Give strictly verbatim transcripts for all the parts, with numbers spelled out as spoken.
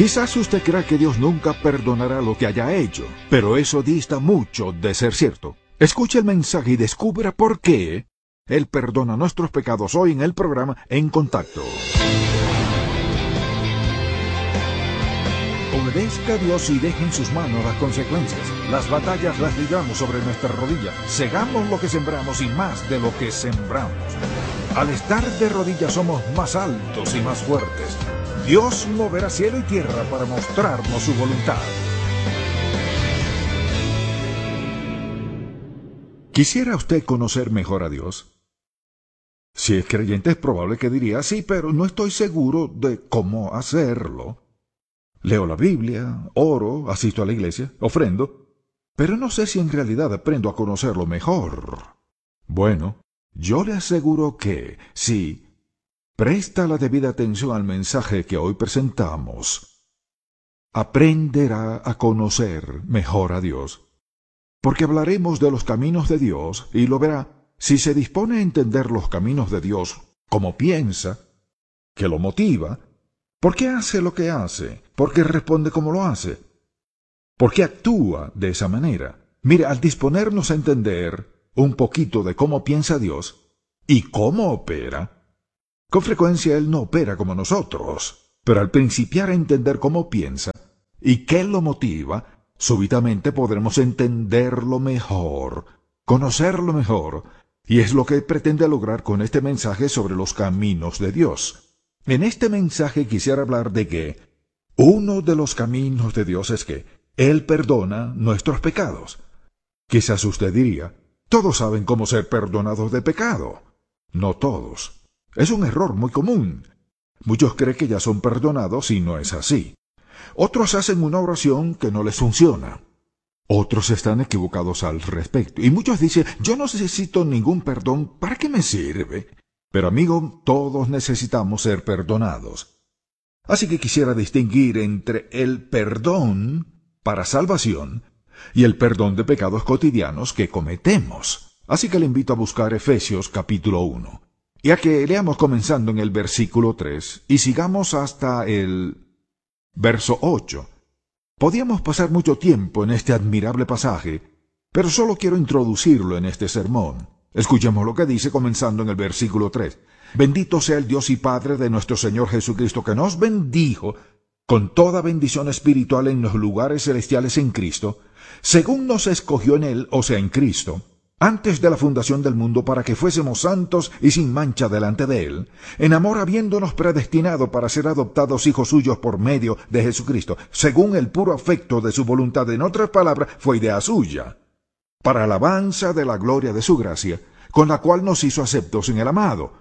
Quizás usted crea que Dios nunca perdonará lo que haya hecho, pero eso dista mucho de ser cierto. Escuche el mensaje y descubra por qué Él perdona nuestros pecados hoy en el programa En Contacto. Obedezca a Dios y deje en sus manos las consecuencias. Las batallas las libramos sobre nuestras rodillas. Segamos lo que sembramos y más de lo que sembramos. Al estar de rodillas somos más altos y más fuertes. Dios moverá cielo y tierra para mostrarnos su voluntad. ¿Quisiera usted conocer mejor a Dios? Si es creyente es probable que diría sí, pero no estoy seguro de cómo hacerlo. Leo la Biblia, oro, asisto a la iglesia, ofrendo, pero no sé si en realidad aprendo a conocerlo mejor. Bueno, yo le aseguro que si presta la debida atención al mensaje que hoy presentamos, aprenderá a conocer mejor a Dios. Porque hablaremos de los caminos de Dios y lo verá si se dispone a entender los caminos de Dios como piensa, que lo motiva. ¿Por qué hace lo que hace? ¿Por qué responde como lo hace? ¿Por qué actúa de esa manera? Mire, al disponernos a entender un poquito de cómo piensa Dios y cómo opera, con frecuencia Él no opera como nosotros, pero al principiar a entender cómo piensa y qué lo motiva, súbitamente podremos entenderlo mejor, conocerlo mejor, y es lo que pretende lograr con este mensaje sobre los caminos de Dios. En este mensaje quisiera hablar de que uno de los caminos de Dios es que Él perdona nuestros pecados. Quizás usted diría, todos saben cómo ser perdonados de pecado. No todos. Es un error muy común. Muchos creen que ya son perdonados y no es así. Otros hacen una oración que no les funciona. Otros están equivocados al respecto. Y muchos dicen, yo no necesito ningún perdón, ¿para qué me sirve? Pero amigo, todos necesitamos ser perdonados. Así que quisiera distinguir entre el perdón para salvación y el perdón de pecados cotidianos que cometemos. Así que le invito a buscar Efesios capítulo uno. Y a que leamos comenzando en el versículo tres y sigamos hasta el verso ocho. Podíamos pasar mucho tiempo en este admirable pasaje, pero solo quiero introducirlo en este sermón. Escuchemos lo que dice comenzando en el versículo tres. Bendito sea el Dios y Padre de nuestro Señor Jesucristo, que nos bendijo con toda bendición espiritual en los lugares celestiales en Cristo, según nos escogió en Él, o sea, en Cristo, antes de la fundación del mundo, para que fuésemos santos y sin mancha delante de Él, en amor habiéndonos predestinado para ser adoptados hijos suyos por medio de Jesucristo, según el puro afecto de su voluntad. En otras palabras, fue idea suya, para alabanza de la gloria de su gracia, con la cual nos hizo aceptos en el amado.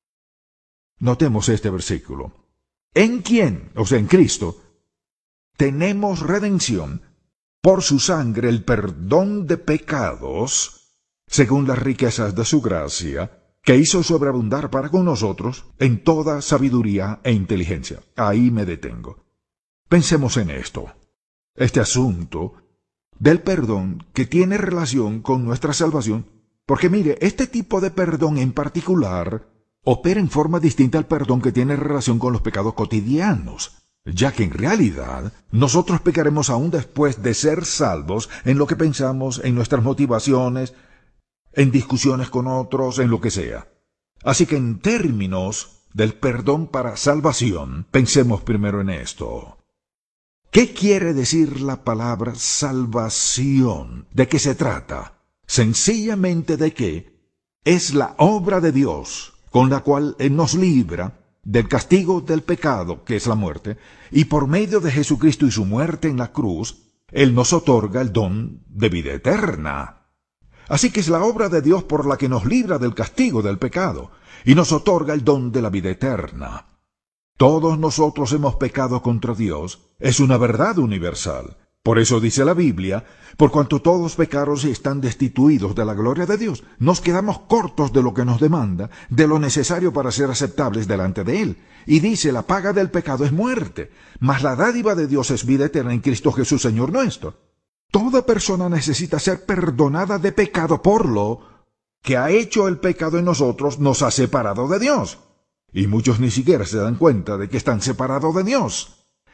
Notemos este versículo. En quien, o sea, en Cristo, tenemos redención por su sangre, el perdón de pecados, según las riquezas de su gracia, que hizo sobreabundar para con nosotros en toda sabiduría e inteligencia. Ahí me detengo. Pensemos en esto. Este asunto del perdón que tiene relación con nuestra salvación, porque mire, este tipo de perdón en particular opera en forma distinta al perdón que tiene relación con los pecados cotidianos, ya que en realidad nosotros pecaremos aún después de ser salvos en lo que pensamos, en nuestras motivaciones, en discusiones con otros, en lo que sea. Así que en términos del perdón para salvación, pensemos primero en esto. ¿Qué quiere decir la palabra salvación? ¿De qué se trata? Sencillamente de que es la obra de Dios con la cual Él nos libra del castigo del pecado, que es la muerte, y por medio de Jesucristo y su muerte en la cruz, Él nos otorga el don de vida eterna. Así que es la obra de Dios por la que nos libra del castigo del pecado, y nos otorga el don de la vida eterna. Todos nosotros hemos pecado contra Dios, es una verdad universal. Por eso dice la Biblia, por cuanto todos pecaron y están destituidos de la gloria de Dios, nos quedamos cortos de lo que nos demanda, de lo necesario para ser aceptables delante de Él. Y dice, la paga del pecado es muerte, mas la dádiva de Dios es vida eterna en Cristo Jesús, Señor nuestro. Toda persona necesita ser perdonada de pecado, por lo que ha hecho el pecado en nosotros, nos ha separado de Dios. Y muchos ni siquiera se dan cuenta de que están separados de Dios.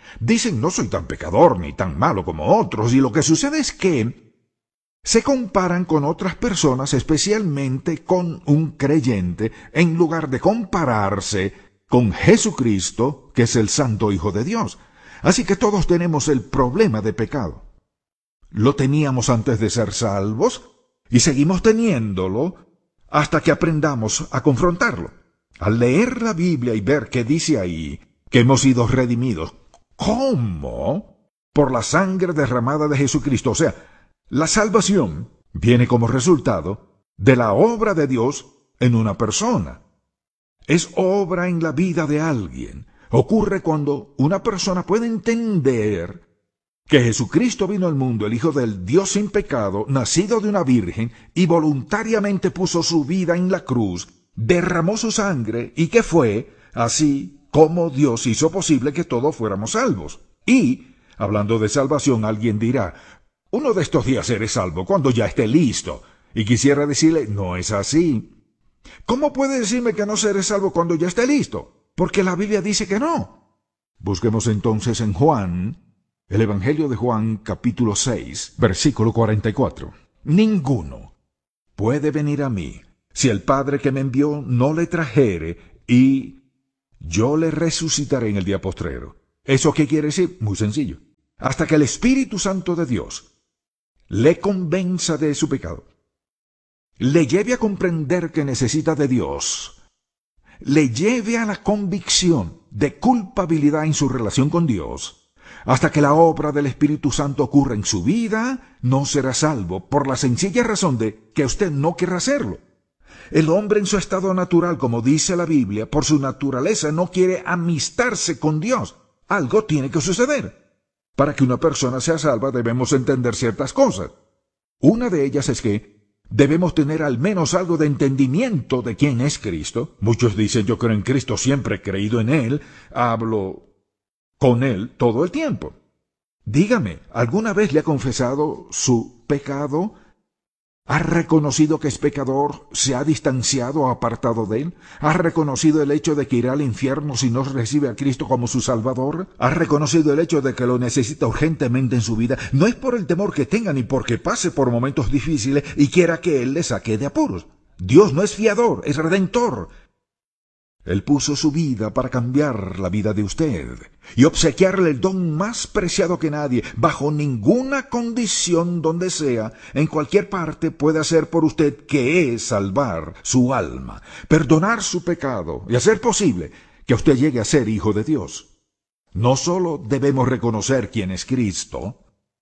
Dicen, no soy tan pecador ni tan malo como otros, y lo que sucede es que se comparan con otras personas, especialmente con un creyente, en lugar de compararse con Jesucristo, que es el Santo Hijo de Dios. Así que todos tenemos el problema de pecado. Lo teníamos antes de ser salvos y seguimos teniéndolo hasta que aprendamos a confrontarlo. Al leer la Biblia y ver que dice ahí que hemos sido redimidos, ¿cómo? Por la sangre derramada de Jesucristo. O sea, la salvación viene como resultado de la obra de Dios en una persona. Es obra en la vida de alguien. Ocurre cuando una persona puede entender que Jesucristo vino al mundo, el Hijo del Dios sin pecado, nacido de una virgen, y voluntariamente puso su vida en la cruz, derramó su sangre, y que fue así como Dios hizo posible que todos fuéramos salvos. Y, hablando de salvación, alguien dirá, uno de estos días seré salvo cuando ya esté listo. Y quisiera decirle, no es así. ¿Cómo puede decirme que no seré salvo cuando ya esté listo? Porque la Biblia dice que no. Busquemos entonces en Juan, el Evangelio de Juan, capítulo seis, versículo cuarenta y cuatro. Ninguno puede venir a mí si el Padre que me envió no le trajere, y yo le resucitaré en el día postrero. ¿Eso qué quiere decir? Muy sencillo. Hasta que el Espíritu Santo de Dios le convenza de su pecado, le lleve a comprender que necesita de Dios, le lleve a la convicción de culpabilidad en su relación con Dios, hasta que la obra del Espíritu Santo ocurra en su vida, no será salvo, por la sencilla razón de que usted no querrá hacerlo. El hombre en su estado natural, como dice la Biblia, por su naturaleza no quiere amistarse con Dios. Algo tiene que suceder. Para que una persona sea salva debemos entender ciertas cosas. Una de ellas es que debemos tener al menos algo de entendimiento de quién es Cristo. Muchos dicen, yo creo en Cristo, siempre he creído en Él, hablo con Él todo el tiempo. Dígame, ¿alguna vez le ha confesado su pecado? ¿Ha reconocido que es pecador? ¿Se ha distanciado o apartado de Él? ¿Ha reconocido el hecho de que irá al infierno si no recibe a Cristo como su Salvador? ¿Ha reconocido el hecho de que lo necesita urgentemente en su vida? No es por el temor que tenga ni porque pase por momentos difíciles y quiera que Él le saque de apuros. Dios no es fiador, es redentor. Él puso su vida para cambiar la vida de usted y obsequiarle el don más preciado que nadie, bajo ninguna condición donde sea, en cualquier parte, puede hacer por usted, que es salvar su alma, perdonar su pecado y hacer posible que usted llegue a ser hijo de Dios. No solo debemos reconocer quién es Cristo,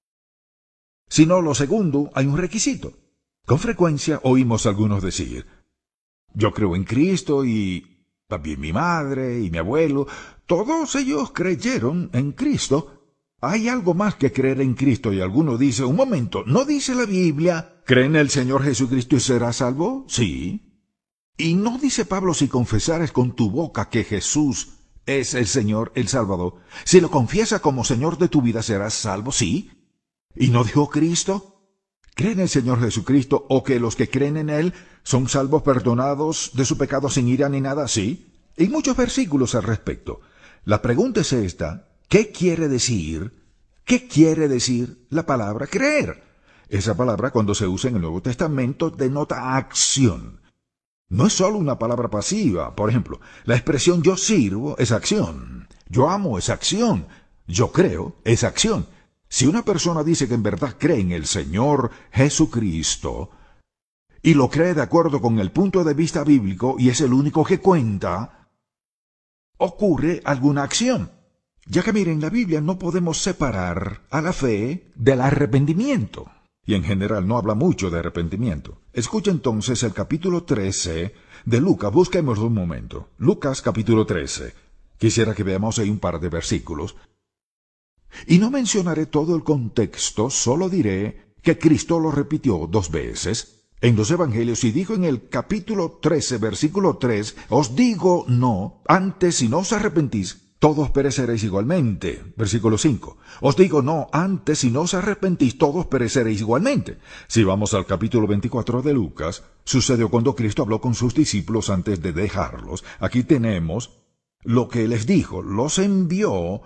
sino lo segundo, hay un requisito. Con frecuencia oímos a algunos decir, yo creo en Cristo y también mi madre y mi abuelo, todos ellos creyeron en Cristo. Hay algo más que creer en Cristo, y alguno dice, un momento, ¿no dice la Biblia, cree en el Señor Jesucristo y serás salvo? Sí. ¿Y no dice Pablo, si confesares con tu boca que Jesús es el Señor, el Salvador, si lo confiesas como Señor de tu vida serás salvo? Sí. ¿Y no dijo Cristo, cree en el Señor Jesucristo, o que los que creen en Él son salvos, perdonados de su pecado sin ira ni nada? Sí. Hay muchos versículos al respecto. La pregunta es esta, ¿qué quiere decir? ¿Qué quiere decir la palabra creer? Esa palabra, cuando se usa en el Nuevo Testamento, denota acción. No es solo una palabra pasiva. Por ejemplo, la expresión yo sirvo es acción. Yo amo es acción. Yo creo es acción. Si una persona dice que en verdad cree en el Señor Jesucristo y lo cree de acuerdo con el punto de vista bíblico y es el único que cuenta, ocurre alguna acción. Ya que miren, en la Biblia no podemos separar a la fe del arrepentimiento. Y en general no habla mucho de arrepentimiento. Escucha entonces el capítulo trece de Lucas. Busquémoslo un momento. Lucas capítulo trece. Quisiera que veamos ahí un par de versículos. Y no mencionaré todo el contexto, solo diré que Cristo lo repitió dos veces en los Evangelios y dijo en el capítulo trece, versículo tres, os digo no, antes si no os arrepentís, todos pereceréis igualmente. Versículo cinco, os digo no, antes si no os arrepentís, todos pereceréis igualmente. Si vamos al capítulo veinticuatro de Lucas, sucedió cuando Cristo habló con sus discípulos antes de dejarlos. Aquí tenemos lo que les dijo, los envió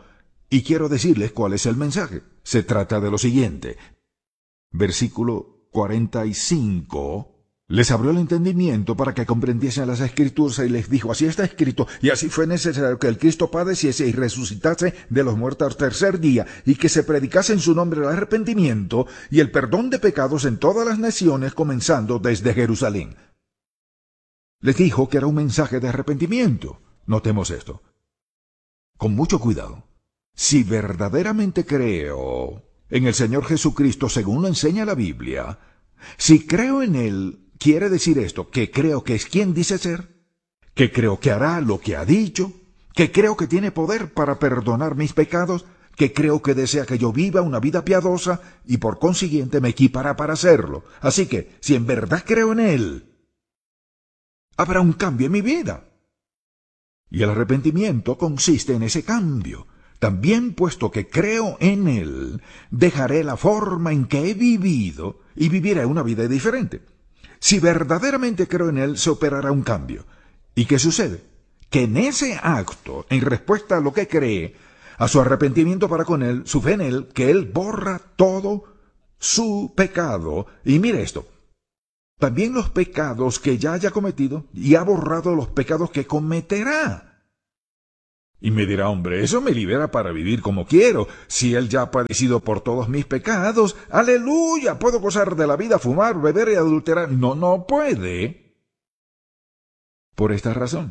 Y quiero decirles cuál es el mensaje. Se trata de lo siguiente. Versículo cuarenta y cinco. Les abrió el entendimiento para que comprendiesen las Escrituras y les dijo, así está escrito, y así fue necesario que el Cristo padeciese y resucitase de los muertos al tercer día, y que se predicase en su nombre el arrepentimiento y el perdón de pecados en todas las naciones, comenzando desde Jerusalén. Les dijo que era un mensaje de arrepentimiento. Notemos esto. Con mucho cuidado. Si verdaderamente creo en el Señor Jesucristo según lo enseña la Biblia, si creo en Él, quiere decir esto, que creo que es quien dice ser, que creo que hará lo que ha dicho, que creo que tiene poder para perdonar mis pecados, que creo que desea que yo viva una vida piadosa y por consiguiente me equipará para hacerlo. Así que, si en verdad creo en Él, habrá un cambio en mi vida. Y el arrepentimiento consiste en ese cambio. También, puesto que creo en Él, dejaré la forma en que he vivido y viviré una vida diferente. Si verdaderamente creo en Él, se operará un cambio. ¿Y qué sucede? Que en ese acto, en respuesta a lo que cree, a su arrepentimiento para con Él, su fe en Él, que Él borra todo su pecado. Y mire esto, también los pecados que ya haya cometido, y ha borrado los pecados que cometerá. Y me dirá, hombre, eso me libera para vivir como quiero. Si Él ya ha padecido por todos mis pecados, ¡aleluya! Puedo gozar de la vida, fumar, beber y adulterar. No, no puede. Por esta razón.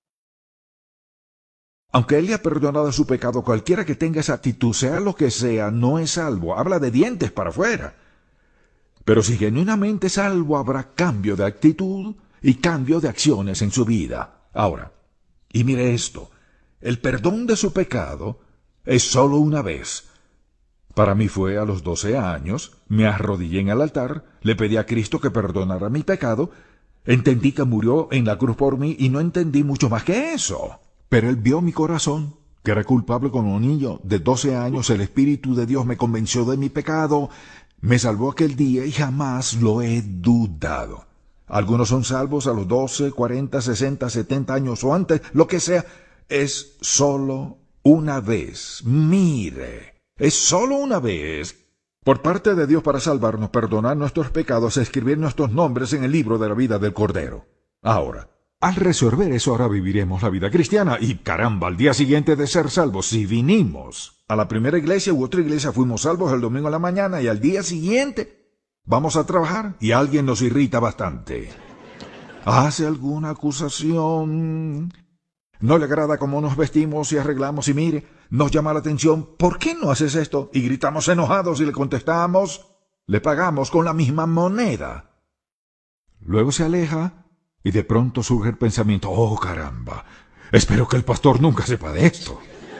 Aunque Él le ha perdonado su pecado, cualquiera que tenga esa actitud, sea lo que sea, no es salvo. Habla de dientes para afuera. Pero si genuinamente es salvo, habrá cambio de actitud y cambio de acciones en su vida. Ahora, y mire esto. El perdón de su pecado es solo una vez. Para mí fue a los doce años, me arrodillé en el altar, le pedí a Cristo que perdonara mi pecado, entendí que murió en la cruz por mí y no entendí mucho más que eso. Pero Él vio mi corazón, que era culpable como un niño de doce años, el Espíritu de Dios me convenció de mi pecado, me salvó aquel día y jamás lo he dudado. Algunos son salvos a los doce, cuarenta, sesenta, setenta años o antes, lo que sea. Es solo una vez. Mire, es solo una vez. Por parte de Dios para salvarnos, perdonar nuestros pecados, escribir nuestros nombres en el libro de la vida del Cordero. Ahora, al resolver eso, ahora viviremos la vida cristiana. Y caramba, al día siguiente de ser salvos, si vinimos a la primera iglesia u otra iglesia, fuimos salvos el domingo a la mañana y al día siguiente vamos a trabajar y alguien nos irrita bastante. ¿Hace alguna acusación? No le agrada cómo nos vestimos y arreglamos y mire, nos llama la atención, ¿por qué no haces esto? Y gritamos enojados y le contestamos, le pagamos con la misma moneda. Luego se aleja y de pronto surge el pensamiento, oh caramba, espero que el pastor nunca sepa de esto.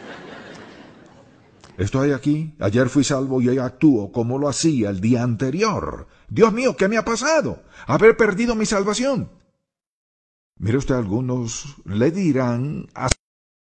Estoy aquí, ayer fui salvo y hoy actúo como lo hacía el día anterior. Dios mío, ¿qué me ha pasado? Haber perdido mi salvación. Mire usted, algunos le dirán